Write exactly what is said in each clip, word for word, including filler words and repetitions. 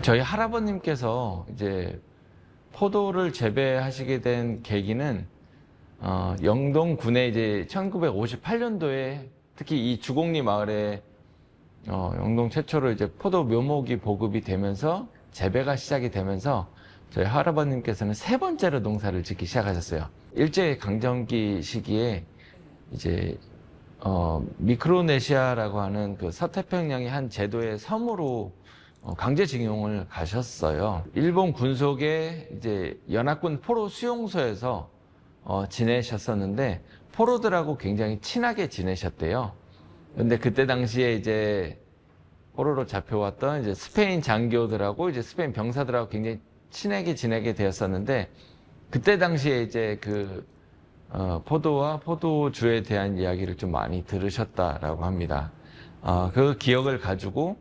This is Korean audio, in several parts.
저희 할아버님께서 이제 포도를 재배하시게 된 계기는 어, 영동군에 이제 천구백오십팔 년도에 특히 이 주곡리 마을에 어, 영동 최초로 이제 포도 묘목이 보급이 되면서 재배가 시작이 되면서 저희 할아버님께서는 세 번째로 농사를 짓기 시작하셨어요. 일제 강점기 시기에 이제 어, 미크로네시아라고 하는 그 서태평양의 한 제도의 섬으로 어, 강제징용을 가셨어요. 일본 군속의 이제 연합군 포로 수용소에서 어, 지내셨었는데 포로들하고 굉장히 친하게 지내셨대요. 근데 그때 당시에 이제 포로로 잡혀왔던 이제 스페인 장교들하고 이제 스페인 병사들하고 굉장히 친하게 지내게 되었었는데 그때 당시에 이제 그 어, 포도와 포도주에 대한 이야기를 좀 많이 들으셨다라고 합니다. 어, 그 기억을 가지고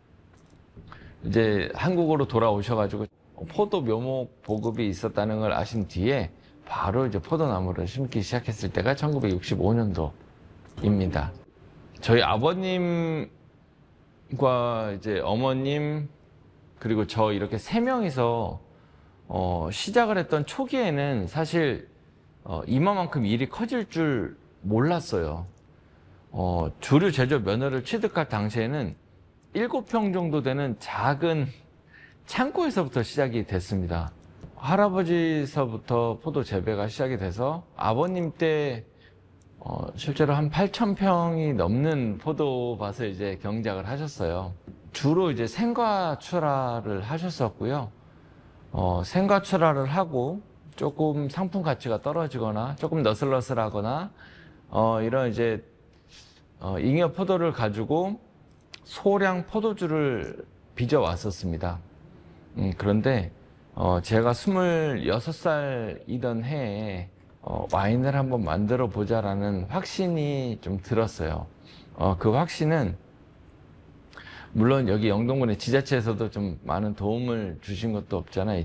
이제 한국으로 돌아오셔가지고 포도 묘목 보급이 있었다는 걸 아신 뒤에 바로 이제 포도나무를 심기 시작했을 때가 천구백육십오 년도입니다. 저희 아버님과 이제 어머님 그리고 저 이렇게 세 명이서 어, 시작을 했던 초기에는 사실 어, 이만큼 일이 커질 줄 몰랐어요. 어, 주류 제조 면허를 취득할 당시에는 일곱 평 정도 되는 작은 창고에서부터 시작이 됐습니다. 할아버지서부터 포도 재배가 시작이 돼서 아버님 때 어, 실제로 한 팔천 평이 넘는 포도밭을 이제 경작을 하셨어요. 주로 이제 생과 출하를 하셨었고요. 어, 생과 출하를 하고 조금 상품 가치가 떨어지거나 조금 너슬너슬하거나 어, 이런 이제 어, 잉여 포도를 가지고 소량 포도주를 빚어 왔었습니다. 음, 그런데 어, 제가 스물여섯 살이던 해에 어, 와인을 한번 만들어 보자라는 확신이 좀 들었어요. 어, 그 확신은 물론 여기 영동군의 지자체에서도 좀 많은 도움을 주신 것도 없잖아요.